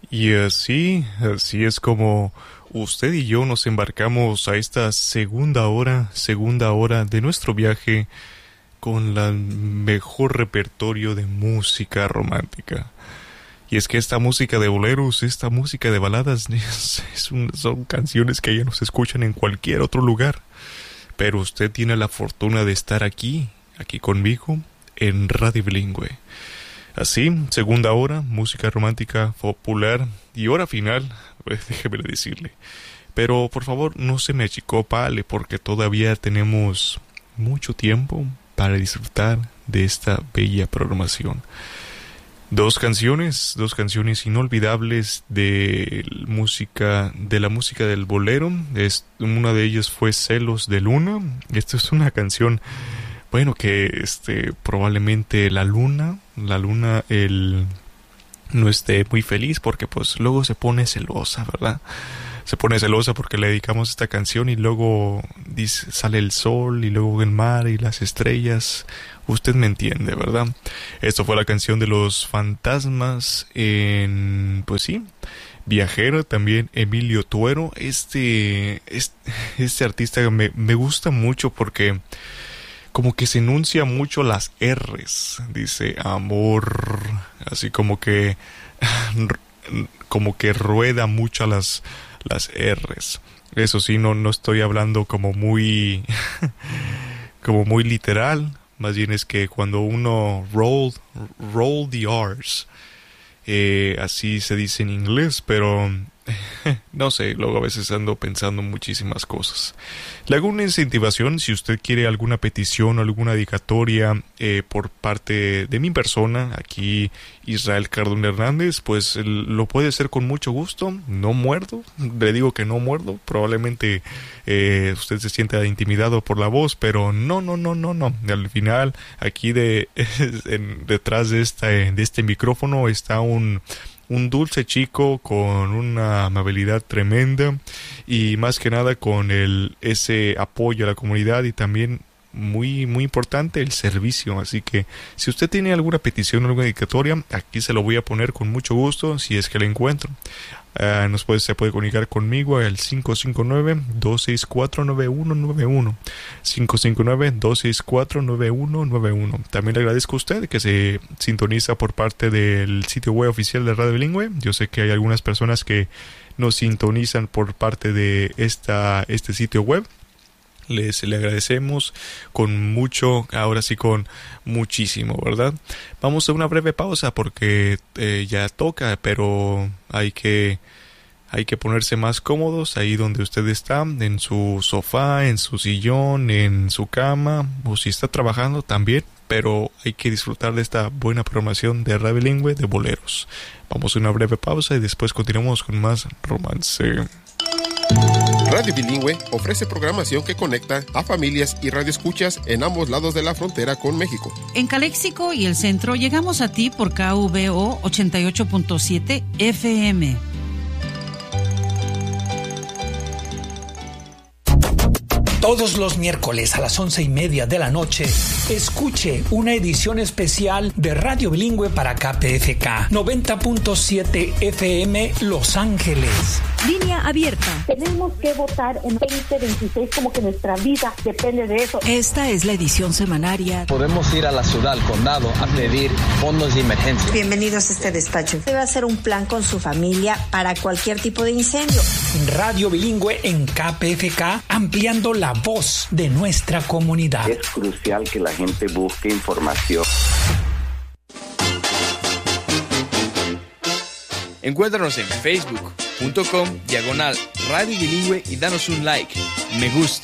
Y así es como usted y yo nos embarcamos a esta segunda hora de nuestro viaje con el mejor repertorio de música romántica. Y es que esta música de boleros, esta música de baladas, son canciones que ya no se escuchan en cualquier otro lugar. Pero usted tiene la fortuna de estar aquí conmigo, en Radio Bilingüe. Así, segunda hora, música romántica popular, y hora final, déjeme decirle. Pero por favor, no se me achicopale, porque todavía tenemos mucho tiempo para disfrutar de esta bella programación. Dos canciones inolvidables de la música del bolero. Una de ellas fue Celos de Luna. Esta es una canción, bueno, que probablemente la luna no esté muy feliz, porque pues luego se pone celosa, ¿verdad? Se pone celosa porque le dedicamos esta canción y luego sale el sol y luego el mar y las estrellas. Usted me entiende, ¿verdad? Esto fue la canción de Los Fantasmas pues sí, Viajero, también Emilio Tuero. Este artista me gusta mucho porque como que se enuncia mucho las R's. Dice amor, así como que rueda mucho las R's. Eso sí, no estoy hablando como muy literal. Más bien es que cuando uno roll the R's, así se dice en inglés, pero no sé, luego a veces ando pensando muchísimas cosas. Le hago una incentivación: si usted quiere alguna petición o alguna dedicatoria por parte de mi persona, aquí Israel Cardona Hernández, pues lo puede hacer con mucho gusto. No muerdo, le digo que no muerdo. Probablemente usted se sienta intimidado por la voz, pero no. Al final, aquí detrás de este micrófono está un dulce chico con una amabilidad tremenda, y más que nada con ese apoyo a la comunidad, y también muy muy importante, el servicio. Así que si usted tiene alguna petición o alguna dedicatoria, aquí se lo voy a poner con mucho gusto, si es que la encuentro. Se puede comunicar conmigo al 559-264-9191. 559-264-9191. También le agradezco a usted que se sintoniza por parte del sitio web oficial de Radio Bilingüe. Yo sé que hay algunas personas que nos sintonizan por parte de este sitio web. Le agradecemos con mucho, ahora sí con muchísimo, ¿verdad? Vamos a una breve pausa porque ya toca, pero hay que ponerse más cómodos ahí donde usted está, en su sofá, en su sillón, en su cama, o si está trabajando también, pero hay que disfrutar de esta buena programación de Radio Bilingüe de boleros. Vamos a una breve pausa y después continuamos con más romance. Radio Bilingüe ofrece programación que conecta a familias y radioescuchas en ambos lados de la frontera con México. En Calexico y el centro llegamos a ti por KVO 88.7 FM. Todos los miércoles a las 11:30 de la noche, escuche una edición especial de Radio Bilingüe para KPFK 90.7 FM Los Ángeles. Línea abierta. Tenemos que votar en 2026, como que nuestra vida depende de eso. Esta es la edición semanaria. Podemos ir a la ciudad, al condado, a pedir fondos de emergencia. Bienvenidos a este despacho. Debe hacer un plan con su familia para cualquier tipo de incendio. Radio Bilingüe en KPFK, ampliando la voz de nuestra comunidad. Es crucial que la gente busque información. Encuéntranos en facebook.com/Radio Bilingüe y danos un like, me gusta.